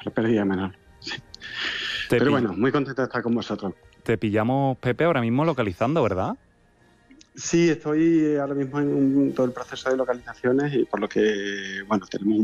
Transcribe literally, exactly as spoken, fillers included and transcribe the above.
la pérdida menor. Sí. Pero bueno, muy contento de estar con vosotros. Te pillamos, Pepe, ahora mismo localizando, ¿verdad? Sí, estoy ahora mismo en un, todo el proceso de localizaciones y por lo que, bueno, tenemos